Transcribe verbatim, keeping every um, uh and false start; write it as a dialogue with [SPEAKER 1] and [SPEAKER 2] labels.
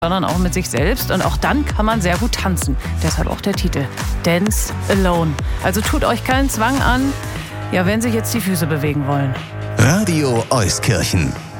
[SPEAKER 1] sondern auch mit sich selbst. Und auch dann kann man sehr gut tanzen. Deshalb auch der Titel Dance Alone. Also tut euch keinen Zwang an, ja, wenn sich jetzt die Füße bewegen wollen.
[SPEAKER 2] Radio Euskirchen.